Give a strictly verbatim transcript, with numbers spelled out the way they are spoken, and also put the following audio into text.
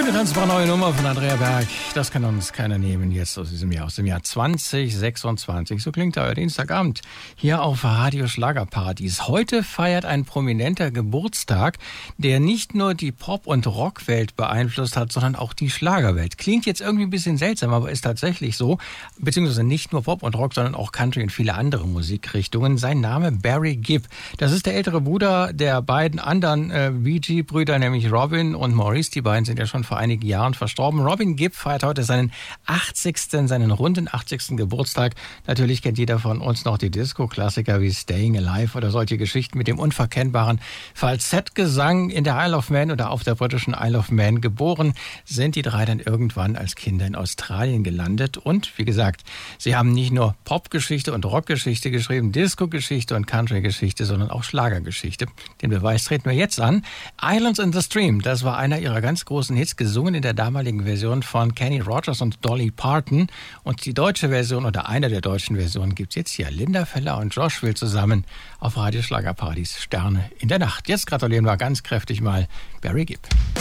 Schöne, tanzbare neue Nummer von Andrea Berg. Das kann uns keiner nehmen jetzt aus diesem Jahr, aus dem Jahr zwanzig sechsundzwanzig. So klingt euer Dienstagabend hier auf Radio Schlagerpartys. Heute feiert ein prominenter Geburtstag, der nicht nur die Pop- und Rockwelt beeinflusst hat, sondern auch die Schlagerwelt. Klingt jetzt irgendwie ein bisschen seltsam, aber ist tatsächlich so. Beziehungsweise nicht nur Pop und Rock, sondern auch Country und viele andere Musikrichtungen. Sein Name Barry Gibb. Das ist der ältere Bruder der beiden anderen äh, Bee Gees-Brüder, nämlich Robin und Maurice. Die beiden sind ja schon vor einigen Jahren verstorben. Robin Gibb feiert heute seinen achtzigsten, seinen runden achtzigsten Geburtstag. Natürlich kennt jeder von uns noch die Disco-Klassiker wie Staying Alive oder solche Geschichten mit dem unverkennbaren Falsettgesang. In der Isle of Man oder auf der britischen Isle of Man geboren, sind die drei dann irgendwann als Kinder in Australien gelandet. Und wie gesagt, sie haben nicht nur Popgeschichte und Rockgeschichte geschrieben, Disco-Geschichte und Country-Geschichte, sondern auch Schlagergeschichte. Den Beweis treten wir jetzt an. Islands in the Stream, das war einer ihrer ganz großen Hits, gesungen in der damaligen Version von Kenny Rogers und Dolly Parton. Und die deutsche Version oder eine der deutschen Versionen gibt's jetzt hier. Linda Feller und Josh Will zusammen auf Radio Schlagerpartys. Sterne in der Nacht. Jetzt gratulieren wir ganz kräftig mal Barry Gibb.